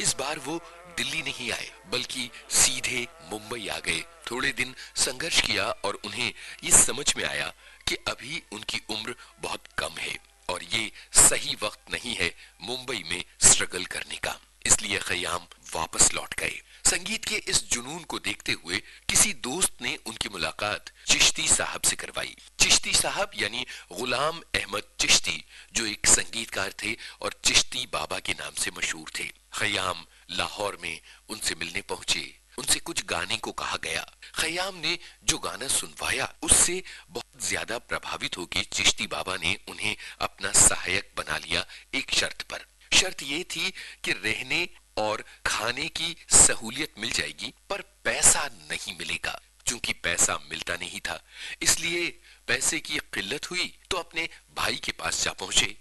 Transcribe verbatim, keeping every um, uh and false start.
इस बार वो दिल्ली नहीं आए बल्कि सीधे मुंबई आ गए। थोड़े दिन संघर्ष किया और उन्हें ये समझ में आया कि अभी उनकी उम्र बहुत कम है और ये सही वक्त नहीं है मुंबई में स्ट्रगल करने का। इसलिए खयाम वापस लौट गए। संगीत के इस जुनून को देखते हुए किसी दोस्त ने उनकी मुलाकात चिश्ती साहब से करवाई। चिश्ती साहब यानी गुलाम अहमद चिश्ती, जो एक संगीतकार थे और चिश्ती बाबा के नाम से मशहूर थे। खयाम लाहौर में उनसे मिलने पहुंचे। उनसे कुछ गाने को कहा गया। खयाम ने जो गाना सुनवाया उससे बहुत ज्यादा प्रभावित होकर चिश्ती बाबा ने उन्हें अपना सहायक बना लिया एक शर्त पर। शर्त ये थी कि रहने और खाने की सहूलियत मिल जाएगी पर पैसा नहीं मिलेगा। चूंकि पैसा मिलता नहीं था इसलिए पैसे की किल्लत हुई तो अपने भाई के पास जा पहुंचे।